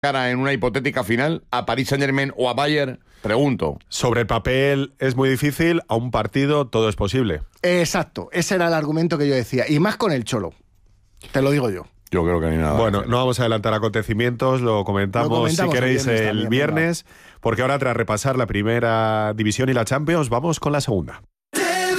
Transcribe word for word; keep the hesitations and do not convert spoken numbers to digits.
cara en una hipotética final a Paris Saint-Germain o a Bayern? Pregunto. Sobre el papel es muy difícil, a un partido todo es posible. Exacto, ese era el argumento que yo decía. Y más con el Cholo, te lo digo yo. Yo creo que ni nada. Bueno, no vamos a adelantar acontecimientos, lo comentamos, Lo comentamos si queréis el viernes el también, viernes, porque ahora tras repasar la primera división y la Champions, vamos con la segunda.